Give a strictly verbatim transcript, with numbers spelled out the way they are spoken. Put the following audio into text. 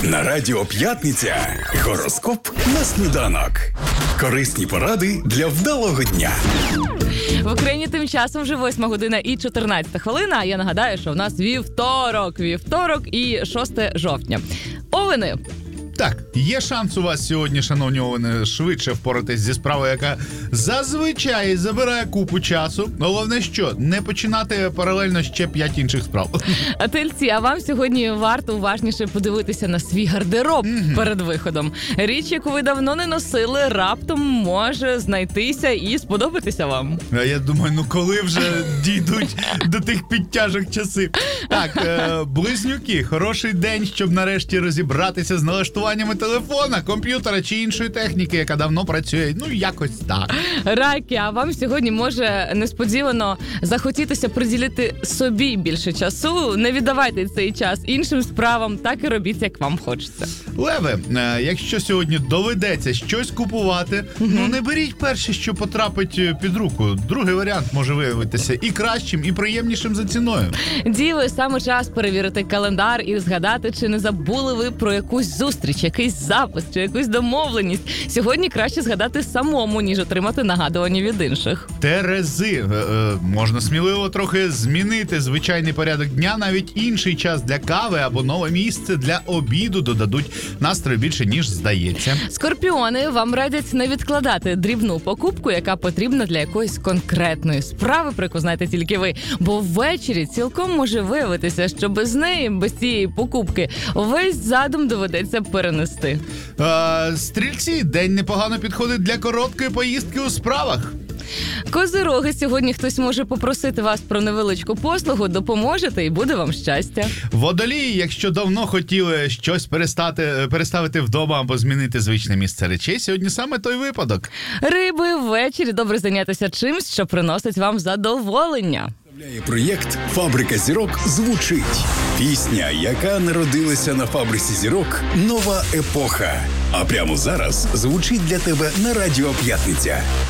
На Радіо П'ятниця гороскоп на сніданок. Корисні поради для вдалого дня. В Україні тим часом вже восьма година і чотирнадцята хвилина. А я нагадаю, що в нас вівторок, вівторок і шосте жовтня. Овени. Так, є шанс у вас сьогодні, шановні овени, швидше впоратись зі справою, яка зазвичай забирає купу часу. Головне що, не починати паралельно ще п'ять інших справ. А тельці, а вам сьогодні варто уважніше подивитися на свій гардероб mm-hmm. перед виходом. Річ, яку ви давно не носили, раптом може знайтися і сподобатися вам. А я думаю, ну коли вже дійдуть до тих підтяжок часи. Так, е- близнюки, хороший день, щоб нарешті розібратися з налаштуванням телефона, комп'ютера чи іншої техніки, яка давно працює. Ну, якось так. Раки, а вам сьогодні може несподівано захотітися приділити собі більше часу. Не віддавайте цей час іншим справам, так і робіть, як вам хочеться. Леви, е, якщо сьогодні доведеться щось купувати, mm-hmm. ну не беріть перше, що потрапить під руку. Другий варіант може виявитися і кращим, і приємнішим за ціною. Діви, саме час перевірити календар і згадати, чи не забули ви про якусь зустріч, якийсь запис чи якусь домовленість. Сьогодні краще згадати самому, ніж отримати нагадування від інших. Терези. Е, е, можна сміливо трохи змінити звичайний порядок дня. Навіть інший час для кави або нове місце для обіду додадуть настрою більше, ніж здається. Скорпіони, вам радять не відкладати дрібну покупку, яка потрібна для якоїсь конкретної справи, про яку знаєте тільки ви. Бо ввечері цілком може виявитися, що без неї, без цієї покупки, весь задум доведеться перенести. Е, стрільці, день непогано підходить для короткої поїздки у справах. Козироги, сьогодні хтось може попросити вас про невеличку послугу, допоможете і буде вам щастя. Водолії, якщо давно хотіли щось перестати, переставити вдома або змінити звичне місце речей, сьогодні саме той випадок. Риби, ввечері добре зайнятися чимсь, що приносить вам задоволення. Проєкт «Фабрика зірок» звучить. Пісня, яка народилася на фабриці зірок «Нова епоха». А прямо зараз звучить для тебе на Радіо П'ятниця.